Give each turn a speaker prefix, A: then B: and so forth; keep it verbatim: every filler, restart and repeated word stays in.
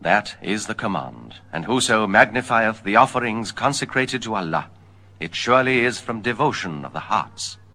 A: That is the command. And whoso magnifieth the offerings consecrated to Allah, it surely is from devotion of the hearts.